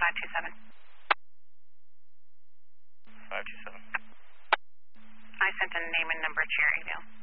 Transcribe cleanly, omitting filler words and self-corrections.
527. 527. I sent a name and number to your email.